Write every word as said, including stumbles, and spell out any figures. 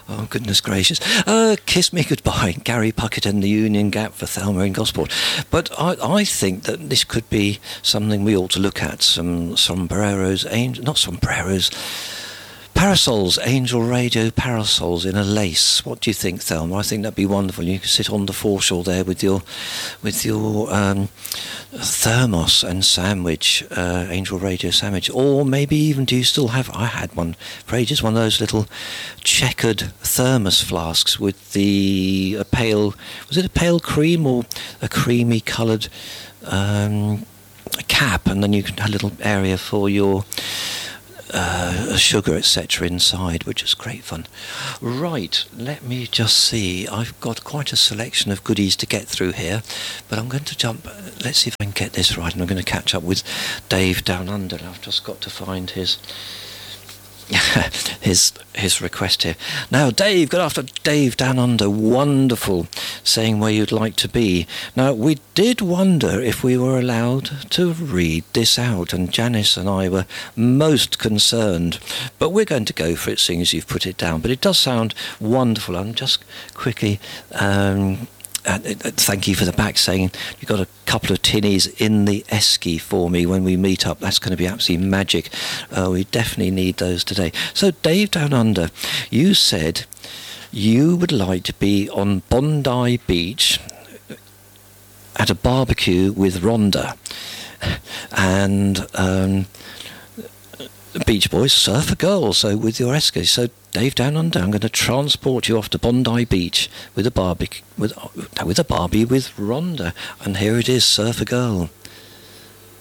Oh, goodness gracious. Uh, Kiss Me Goodbye, Gary Puckett and the Union Gap for Thelma in Gosport. But I, I think that this could be something we ought to look at. Some sombreros, angel, not sombreros, parasols, Angel Radio parasols in a lace. What do you think, Thelma? I think that'd be wonderful. You could sit on the foreshore there with your with your um, thermos and sandwich, uh, Angel Radio sandwich. Or maybe even, do you still have, I had one for ages, one of those little checkered thermos flasks with the a pale, was it a pale cream or a creamy coloured um, cap, and then you could have a little area for your Uh, sugar, et cetera inside, which is great fun. Right, let me just see. I've got quite a selection of goodies to get through here, but I'm going to jump. Let's see if I can get this right, and I'm going to catch up with Dave Down Under. I've just got to find his his his request here. Now, Dave, good after Dave Down Under, wonderful, saying where you'd like to be. Now, we did wonder if we were allowed to read this out, and Janice and I were most concerned, but we're going to go for it, seeing as you've put it down. But it does sound wonderful. I'm just quickly um, Uh, uh, thank you for the back saying you've got a couple of tinnies in the esky for me when we meet up. That's going to be absolutely magic. Uh, we definitely need those today. So, Dave Down Under, you said you would like to be on Bondi Beach at a barbecue with Rhonda and um, Beach Boys, Surfer Girl, so with your esky. So, Dave Down Under, I'm going to transport you off to Bondi Beach with a barbie, with with a barbie with Rhonda, and here it is, Surfer Girl.